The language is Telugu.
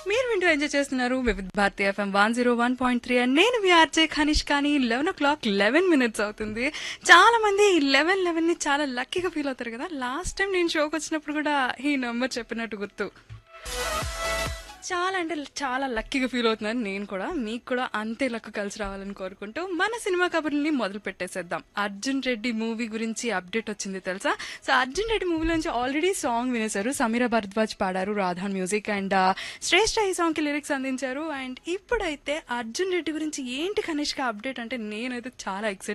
మీరు వింటూ ఎంజాయ్ చేస్తున్నారు వివిధ భారతి ఎఫ్ఎం 101.3 అండ్ నేను మీ ఆర్జే ఖనిష్. కానీ 11:11 అవుతుంది. చాలా మంది ఈ 11:11 ని చాలా లక్కీగా ఫీల్ అవుతారు కదా. లాస్ట్ టైం నేను షోకి వచ్చినప్పుడు కూడా ఈ నంబర్ చెప్పినట్టు గుర్తు. చాలా అంటే చాలా లక్కీగా ఫీల్ అవుతున్నాను నేను కూడా. మీకు కూడా అంతే లక్ కలిసి రావాలని కోరుకుంటూ మన సినిమా కబుర్ని మొదలు పెట్టేసేద్దాం. అర్జున్ రెడ్డి మూవీ గురించి అప్డేట్ వచ్చింది తెలుసా. సో అర్జున్ రెడ్డి మూవీ నుంచి ఆల్రెడీ సాంగ్ వినేశారు. సమీరా భరద్వాజ్ పాడారు, రాధాన్ మ్యూజిక్ అండ్ శ్రేష్ఠ ఈ సాంగ్ కి లిరిక్స్ అందించారు. అండ్ ఇప్పుడైతే అర్జున్ రెడ్డి గురించి ఏంటి కనిష్క అప్డేట్ అంటే నేనైతే చాలా ఎక్సైట్